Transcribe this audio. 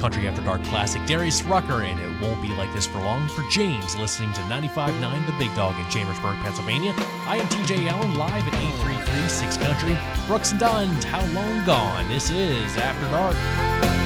Country After Dark classic Darius Rucker, and It Won't Be Like This for Long for James, listening to 95.9 The Big Dog in Chambersburg, Pennsylvania. I am TJ Allen, live at 833 6 Country. Brooks and Dunn, How Long Gone? This is After Dark.